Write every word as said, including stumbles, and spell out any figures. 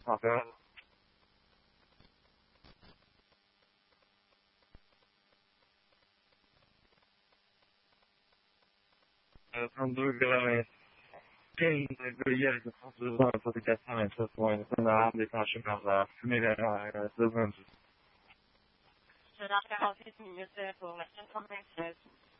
好的。Uh, from Durga, quem deveria fazer a publicação em sessões na aplicação da primeira pergunta? Should I have this music or listen from